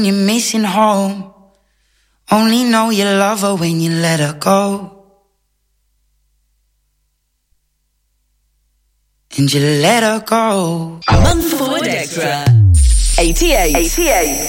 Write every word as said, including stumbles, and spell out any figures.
You're missing home. Only know you love her when you let her go. And you let her go. Month forward extra. eighty-eight. eighty-eight.